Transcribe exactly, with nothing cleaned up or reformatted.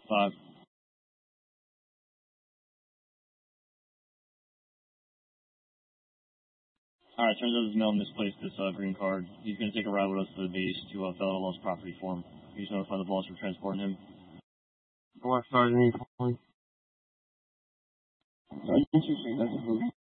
Five. Alright, turns out this male misplaced this uh, green card. He's going to take a ride with us to the base to uh, fill out a lost property form. He's going to find the boss for transporting him. What Sergeant? Sergeant, that's a